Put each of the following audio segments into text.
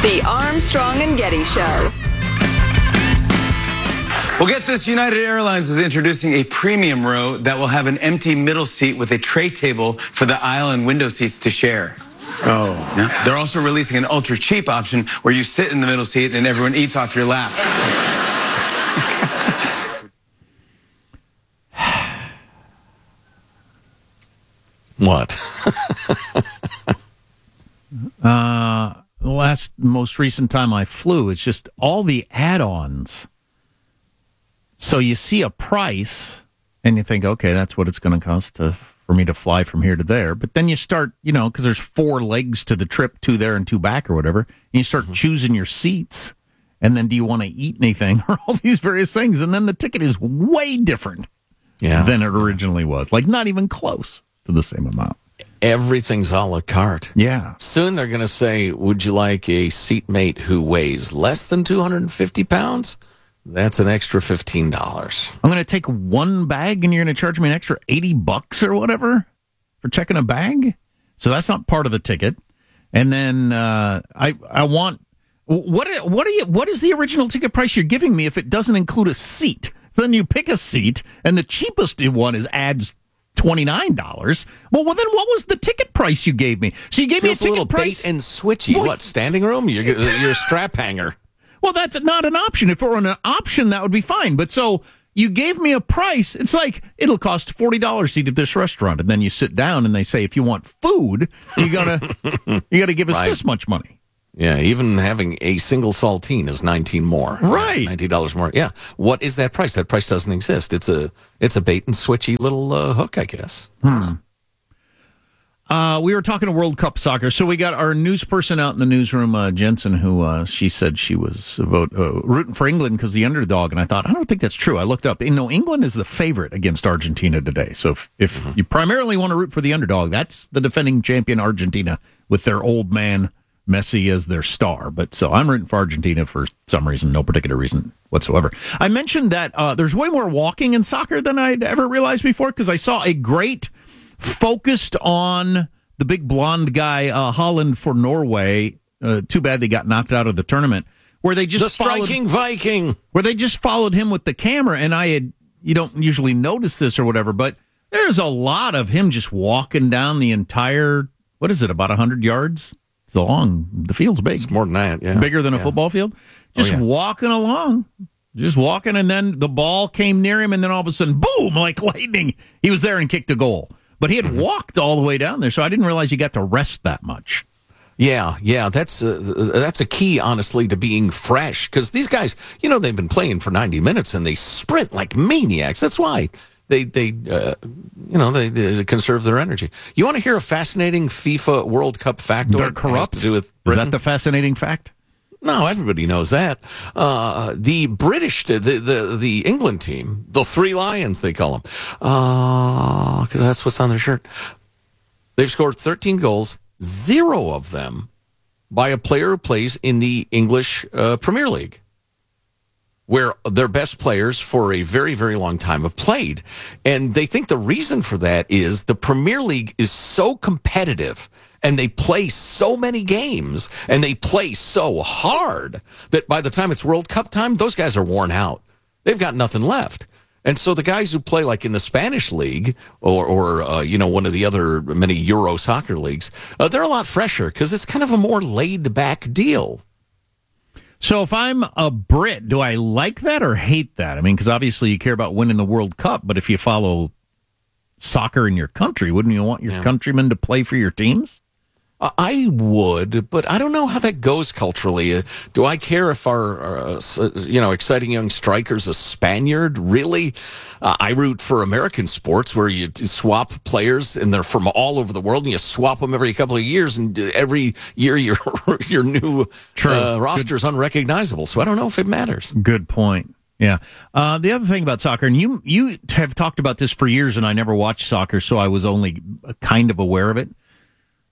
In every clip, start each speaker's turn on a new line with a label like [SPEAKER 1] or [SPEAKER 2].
[SPEAKER 1] The Armstrong and Getty Show.
[SPEAKER 2] Well, get this. United Airlines is introducing a premium row that will have an empty middle seat with a tray table for the aisle and window seats to share. Oh. Yeah. They're also releasing an ultra cheap option where you sit in the middle seat and everyone eats off your lap.
[SPEAKER 3] What?
[SPEAKER 4] The most recent time I flew, it's just all the add-ons. So you see a price, and you think, okay, that's what it's going to cost for me to fly from here to there. But then you start, because there's 4 legs to the trip, 2 there and 2 back or whatever, and you start choosing your seats. And then do you want to eat anything or all these various things? And then the ticket is way different than it originally was. Like not even close to the same amount.
[SPEAKER 3] Everything's a la carte.
[SPEAKER 4] Yeah.
[SPEAKER 3] Soon they're going to say, would you like a seatmate who weighs less than 250 pounds? That's an extra $15.
[SPEAKER 4] I'm going to take one bag and you're going to charge me an extra $80 or whatever for checking a bag? So that's not part of the ticket. And then I want... What is the original ticket price you're giving me if it doesn't include a seat? Then you pick a seat, and the cheapest one adds $29. Well, then what was the ticket price you gave me? So you gave me a ticket
[SPEAKER 3] little
[SPEAKER 4] price
[SPEAKER 3] bait and switchy. What, standing room? You're a strap hanger.
[SPEAKER 4] Well, that's not an option. If it were an option, that would be fine. But so you gave me a price. It's like it'll cost $40 to eat at this restaurant, and then you sit down and they say, if you want food, you gotta give us this much money.
[SPEAKER 3] Yeah, even having a single saltine is $19 more.
[SPEAKER 4] Right.
[SPEAKER 3] $19 more. Yeah. What is that price? That price doesn't exist. It's a bait and switchy little hook, I guess.
[SPEAKER 4] We were talking to World Cup soccer. So we got our news person out in the newsroom, Jensen, who she said she was rooting for England because the underdog. And I thought, I don't think that's true. I looked up. England is the favorite against Argentina today. So if you primarily want to root for the underdog, that's the defending champion Argentina with their old man Messi as their star. But so I'm rooting for Argentina for some reason, no particular reason whatsoever. I mentioned that there's way more walking in soccer than I'd ever realized before because I saw a great focused on the big blonde guy, Holland for Norway. Too bad they got knocked out of the tournament. Where they just
[SPEAKER 3] striking Viking.
[SPEAKER 4] Where they just followed him with the camera, and you don't usually notice this or whatever, but there's a lot of him just walking down the entire, what is it, about 100 yards? It's long. The field's big.
[SPEAKER 3] It's more than that, yeah.
[SPEAKER 4] Bigger than a football field. Just walking along. Just walking, and then the ball came near him, and then all of a sudden, boom, like lightning, he was there and kicked a goal. But he had walked all the way down there, so I didn't realize you got to rest that much.
[SPEAKER 3] Yeah, that's a key, honestly, to being fresh. Because these guys, they've been playing for 90 minutes, and they sprint like maniacs. That's why they conserve their energy. You want to hear a fascinating FIFA World Cup fact?
[SPEAKER 4] They're corrupt?
[SPEAKER 3] To do with
[SPEAKER 4] Is that the fascinating fact?
[SPEAKER 3] No, everybody knows that. The British, the England team, the Three Lions, they call them, because that's what's on their shirt. They've scored 13 goals, 0 of them by a player who plays in the English Premier League, where their best players for a very, very long time have played. And they think the reason for that is the Premier League is so competitive and they play so many games and they play so hard that by the time it's World Cup time, those guys are worn out. They've got nothing left. And so the guys who play like in the Spanish league or one of the other many Euro soccer leagues, they're a lot fresher because it's kind of a more laid back deal.
[SPEAKER 4] So if I'm a Brit, do I like that or hate that? I mean, because obviously you care about winning the World Cup, but if you follow soccer in your country, wouldn't you want your countrymen to play for your teams?
[SPEAKER 3] I would, but I don't know how that goes culturally. Do I care if our exciting young striker's a Spaniard? Really? I root for American sports where you swap players and they're from all over the world and you swap them every couple of years, and every year your new roster is unrecognizable. So I don't know if it matters.
[SPEAKER 4] Good point. Yeah. The other thing about soccer, and you have talked about this for years, and I never watched soccer, so I was only kind of aware of it.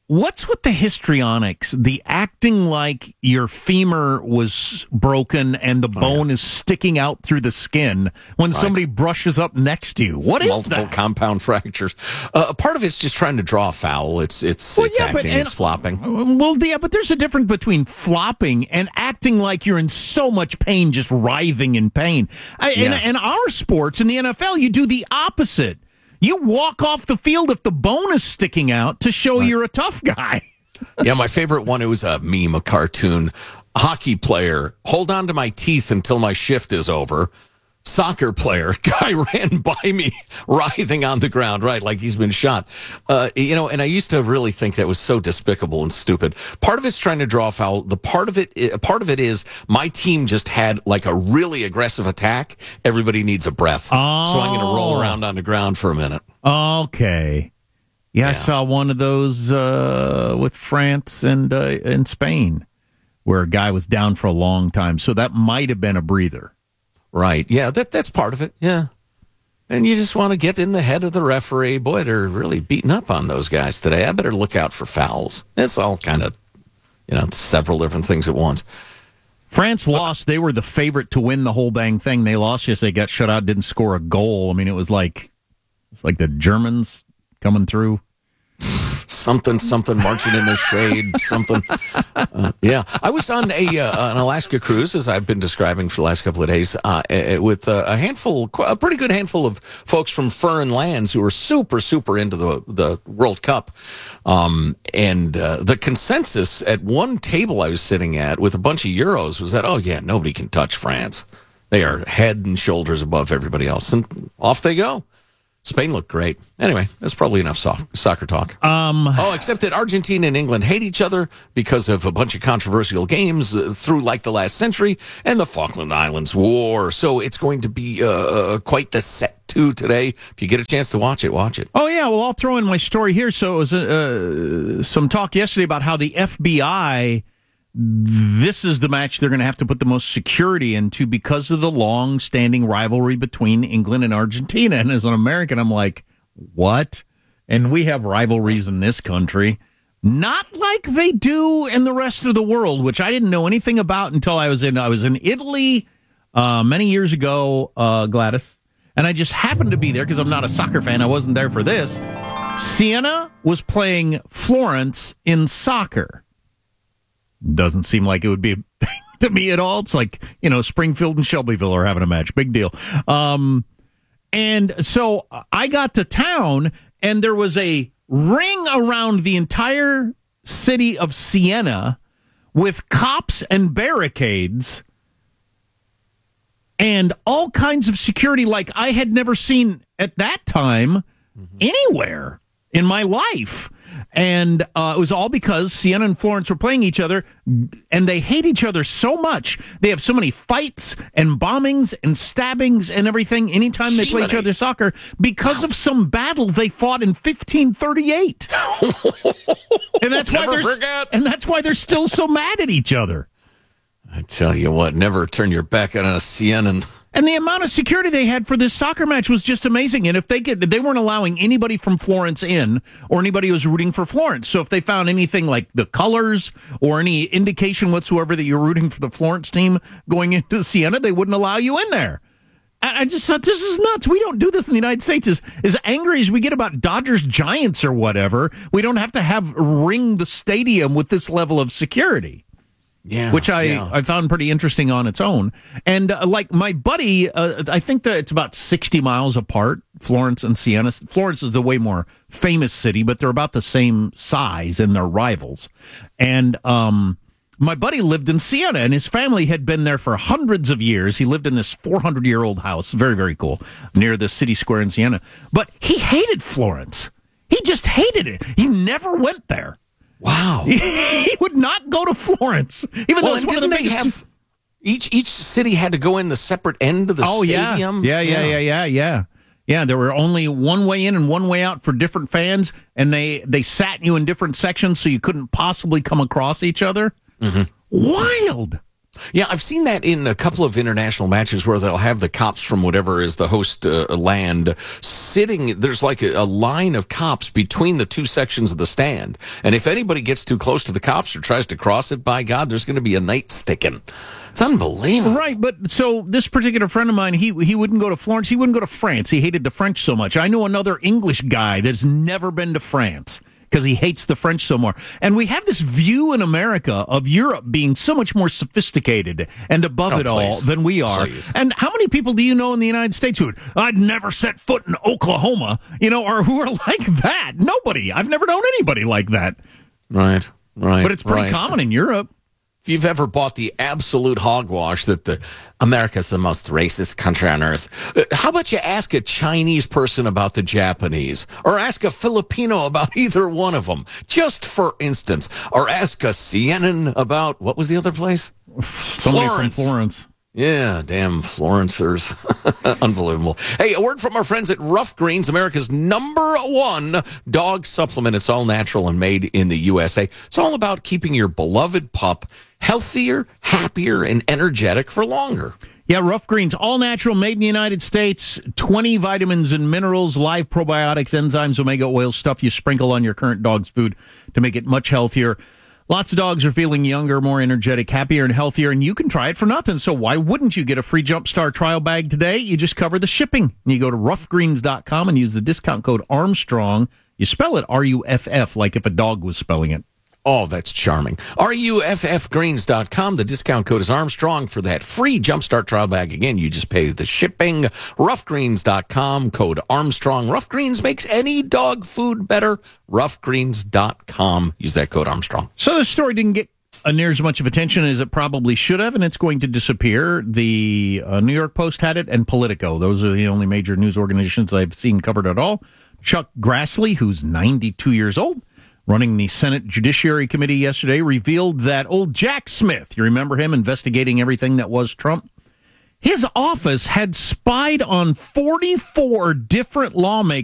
[SPEAKER 4] What's with the histrionics? The acting like your femur was broken and the bone is sticking out through the skin when somebody brushes up next to you. What is
[SPEAKER 3] Multiple
[SPEAKER 4] that?
[SPEAKER 3] compound fractures. Part of it's just trying to draw a foul. It's acting, it's flopping.
[SPEAKER 4] Well, yeah, but there's a difference between flopping and acting like you're in so much pain, just writhing in pain. In our sports, in the NFL, you do the opposite. You walk off the field if the bone is sticking out to show you're a tough guy.
[SPEAKER 3] Yeah, my favorite one, it was a meme, a cartoon. Hockey player, hold on to my teeth until my shift is over. Soccer player, guy ran by me, writhing on the ground, right, like he's been shot. And I used to really think that was so despicable and stupid. Part of it's trying to draw a foul. Part of it is my team just had like a really aggressive attack. Everybody needs a breath.
[SPEAKER 4] Oh.
[SPEAKER 3] So I'm going to roll around on the ground for a minute.
[SPEAKER 4] Okay. Yeah, I saw one of those with France and Spain where a guy was down for a long time. So that might have been a breather.
[SPEAKER 3] Right. Yeah, that's part of it. Yeah. And you just want to get in the head of the referee. Boy, they're really beating up on those guys today. I better look out for fouls. It's all kind of, several different things at once.
[SPEAKER 4] France lost. They were the favorite to win the whole dang thing. They lost yesterday, got shut out, didn't score a goal. I mean, it was like the Germans coming through.
[SPEAKER 3] Something marching in the shade, something. I was on an Alaska cruise, as I've been describing for the last couple of days, with a pretty good handful of folks from foreign lands who were super, super into the World Cup. And the consensus at one table I was sitting at with a bunch of Euros was that, nobody can touch France. They are head and shoulders above everybody else. And off they go. Spain looked great. Anyway, that's probably enough soccer talk. Except that Argentina and England hate each other because of a bunch of controversial games through like the last century and the Falkland Islands War. So it's going to be quite the set to today. If you get a chance to watch it, watch it.
[SPEAKER 4] Oh, yeah. Well, I'll throw in my story here. So it was some talk yesterday about how the FBI, this is the match they're going to have to put the most security into because of the long-standing rivalry between England and Argentina. And as an American, I'm like, what? And we have rivalries in this country. Not like they do in the rest of the world, which I didn't know anything about until I was in Italy many years ago, Gladys. And I just happened to be there because I'm not a soccer fan. I wasn't there for this. Siena was playing Florence in soccer. Doesn't seem like it would be a thing to me at all. It's like, Springfield and Shelbyville are having a match. Big deal. And so I got to town, and there was a ring around the entire city of Siena with cops and barricades and all kinds of security like I had never seen at that time anywhere in my life. And it was all because Siena and Florence were playing each other, and they hate each other so much. They have so many fights and bombings and stabbings and everything anytime they play each other soccer because of some battle they fought in 1538. And that's why they're still so mad at each other.
[SPEAKER 3] I tell you what, never turn your back on a Sienan.
[SPEAKER 4] And the amount of security they had for this soccer match was just amazing. And if they weren't allowing anybody from Florence in or anybody who was rooting for Florence. So if they found anything like the colors or any indication whatsoever that you're rooting for the Florence team going into Siena, they wouldn't allow you in there. I just thought, this is nuts. We don't do this in the United States. As angry as we get about Dodgers Giants or whatever, we don't have to ring the stadium with this level of security.
[SPEAKER 3] Yeah,
[SPEAKER 4] which I found pretty interesting on its own. And like my buddy, I think that it's about 60 miles apart, Florence and Siena. Florence is the way more famous city, but they're about the same size and they're rivals. And my buddy lived in Siena, and his family had been there for hundreds of years. He lived in this 400-year-old house, very, very cool, near the city square in Siena. But he hated Florence. He just hated it. He never went there.
[SPEAKER 3] Wow.
[SPEAKER 4] He would not go to Florence, even though it's one of the biggest.
[SPEAKER 3] Each city had to go in the separate end of the stadium?
[SPEAKER 4] Yeah. Yeah, there were only one way in and one way out for different fans, and they sat you in different sections so you couldn't possibly come across each other. Mm-hmm. Wild.
[SPEAKER 3] Yeah, I've seen that in a couple of international matches where they'll have the cops from whatever is the host land sitting. There's like a line of cops between the two sections of the stand. And if anybody gets too close to the cops or tries to cross it, by God, there's going to be a night sticking. It's unbelievable.
[SPEAKER 4] Right, but so this particular friend of mine, he wouldn't go to Florence. He wouldn't go to France. He hated the French so much. I know another English guy that's never been to France because he hates the French so much. And we have this view in America of Europe being so much more sophisticated and above it all than we are.
[SPEAKER 3] Please.
[SPEAKER 4] And how many people do you know in the United States who I'd never set foot in Oklahoma, or who are like that? Nobody. I've never known anybody like that.
[SPEAKER 3] Right.
[SPEAKER 4] But it's pretty common in Europe.
[SPEAKER 3] If you've ever bought the absolute hogwash that America's the most racist country on earth, how about you ask a Chinese person about the Japanese, or ask a Filipino about either one of them, just for instance, or ask a Sienan about, what was the other place?
[SPEAKER 4] Somebody from Florence.
[SPEAKER 3] Yeah, damn Florencers. Unbelievable. Hey, a word from our friends at Rough Greens, America's #1 dog supplement. It's all natural and made in the USA. It's all about keeping your beloved pup healthier, happier, and energetic for longer.
[SPEAKER 4] Yeah, Rough Greens, all natural, made in the United States, 20 vitamins and minerals, live probiotics, enzymes, omega oils, stuff you sprinkle on your current dog's food to make it much healthier. Lots of dogs are feeling younger, more energetic, happier, and healthier, and you can try it for nothing. So why wouldn't you get a free Jumpstart trial bag today? You just cover the shipping. And you go to roughgreens.com and use the discount code Armstrong. You spell it R-U-F-F, like if a dog was spelling it.
[SPEAKER 3] Oh, that's charming. RUFFgreens.com. The discount code is Armstrong for that free Jumpstart trial bag. Again, you just pay the shipping. Roughgreens.com, code Armstrong. Rough Greens makes any dog food better. Roughgreens.com. Use that code Armstrong.
[SPEAKER 4] So this story didn't get near as much of attention as it probably should have, and it's going to disappear. The New York Post had it, and Politico. Those are the only major news organizations I've seen covered at all. Chuck Grassley, who's 92 years old, running the Senate Judiciary Committee yesterday, revealed that old Jack Smith, you remember him investigating everything that was Trump? His office had spied on 44 different lawmakers